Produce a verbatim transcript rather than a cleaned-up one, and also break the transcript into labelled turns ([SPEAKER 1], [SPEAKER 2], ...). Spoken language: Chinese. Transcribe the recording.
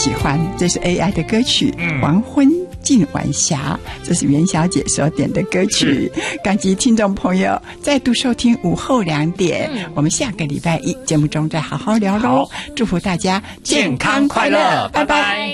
[SPEAKER 1] 喜欢，这是 A I 的歌曲《
[SPEAKER 2] 嗯、
[SPEAKER 1] 黄昏近晚霞》，这是袁小姐所点的歌曲。感激听众朋友再度收听午后两点，嗯、我们下个礼拜一节目中再好好聊喽。祝福大家健康快乐，拜拜。